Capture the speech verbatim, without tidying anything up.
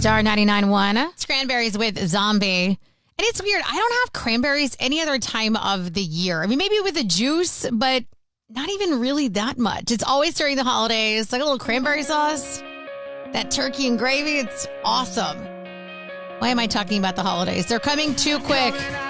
Star ninety-nine point one. It's Cranberries with Zombie. And it's weird. I don't have cranberries any other time of the year. I mean, maybe with a juice, but not even really that much. It's always during the holidays. Like a little cranberry sauce, that turkey and gravy. It's awesome. Why am I talking about the holidays? They're coming too quick.